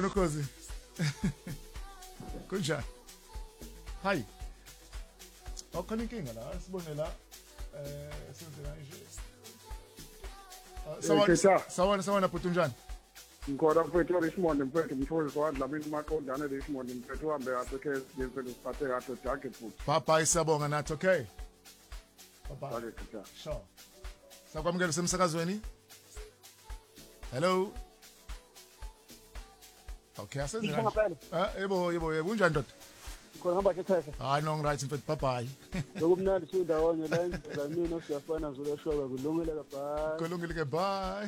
Sawubona Khosi. Kunjani? Hi. Awukhona inkinga la, sibone la. Senze kanje. Sawubona bhuti unjani? Ngikona mfethu Richmond mfethu mfowethu wadla mina maqondana Richmond mfethu uhambe kahle ke ngempela usiphathe kahle jacket futhi. Bye siyabonga nathi, okay? Bye. Okay, sure. Sakwamukela semsakazweni. Hello. Okay, asenze kanje. Yebo, unjani ndoda? Khona ngaba khethe. Hayi no right mfethu, bye. Lokumnandi sindawonye la mina siyafana zoleshoka kulungile bye. Kulungile ke bye.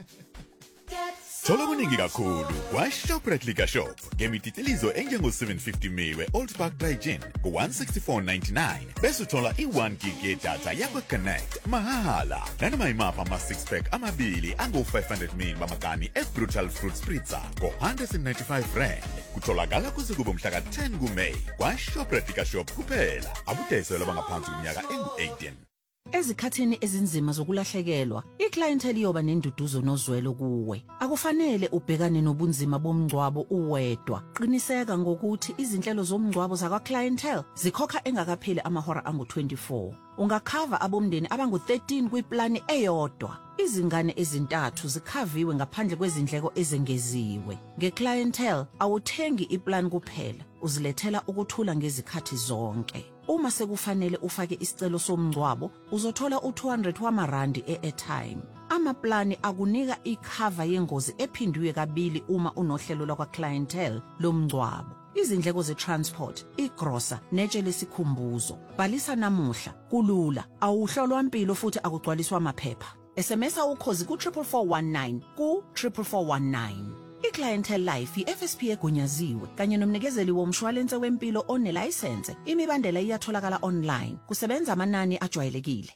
Thola kuningi kakhulu kwa-Shoprite Liquor Shop ngemititilizo enjengo-750 ml we-Old Park Dry Gin ku-164.99 bese uthola i-1 gig yedatha yakwa-Connect mahala nanoma imapha ama-6-pack amabili angu-500 ml bamakani e-Brutal Fruit Spritzer ngo-195 kutholakala kuze kube mhla ka-10 kuMeyi kwa-Shoprite Liquor Shop kuphela abudeselwa bangaphansi kweminyaka engu-18. Ezikhathini ezinzima zokulahlekelwa, iclientele iyoba nenduduzo nozwelo kuwe. Akufanele ubhekane nobunzima bomngcwabo uwedwa. Qiniseka ngokuthi izinhlelo zomngcwabo zakwa-clientele zikhokha engakapheli amahora angu-24. Ungakhava abomndeni abangu-13 kwiplani eyodwa. Izingane ezintathu zikhaviwe ngaphandle kwezindleko ezengeziwe. Nge-clientele awuthengi iplan kuphela, uzilethela ukuthula ngezikhathi zonke. Uma sekufanele ufake isicelo somngcwabo, uzothola u200 wamarandi e-airtime. Amaplani akunika ikhava yengozi ephindiwe kabili uma unohlelo lakwa-clientele lomngcwabo. Izindleko ze-transport, igrosa, netshe lesikhumbuzo. Bhalisa namuhla, kulula, awuhlolwa impilo futhi akugcwaliswa amaphepha. SMSa ukhozi ku-44419 ku-44419. I-Clientele Life i-FSP egunyaziwe kanye nomnikezeli womshwalense wempilo onelayisense. Imibandela iyatholakala online. Kusebenza amanani ajwayelekile.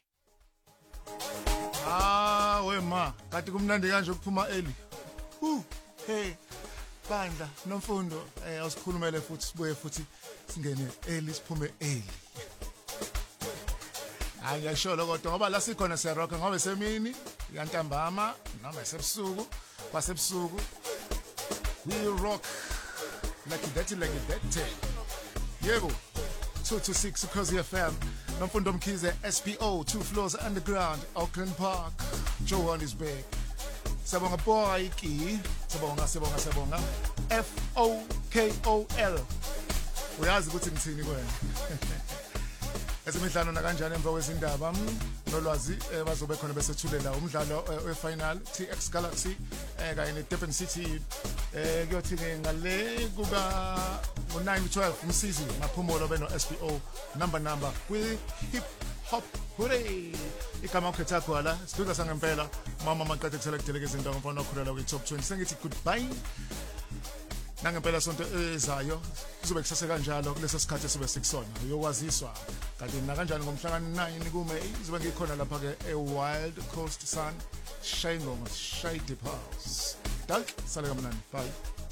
Wema, kanti kumnandi kanje ukuphuma early. Hey. Bandla nomfundo awusikhulumele futhi sibuye futhi singene early siphume early. Ngiyasho kodwa ngoba la sikhona siyarock ngoba semini yantambama noma esebusuku kwasebusuku we rock like that. Yebo 226 Ukhozi FM nomfundo Mkhize SPO 2 floors underground Auckland Park. Joe is back. Sabonga boy ki sabonga FOKOL uyazi ukuthi ngithini kwena esemidlalo na kanjani emva kwezindaba nolwazi bazobe khona besethulela umdlalo wefinal TX Galaxy kanye neDurban City kuyothi ngale kuba ngo9-12 umsizi maphumulo beno SPO number kwi hip hop hooray igama ukhetha khona siduka sangempela mama maqedwe selecteleke izinto ngomfana okhulela kwi-top 20 sengithi goodbye nangempela sonto ezayo kuzobe kusase kanjalo kuleso sikhathi sobe sikusona uyokwaziswa kanti na kanjani ngomhla ka9 kuMeyi izobe ngikhona lapha ke eWild Coast Sun Shine Ngoma Shade House. Dank sale kamnandi bye.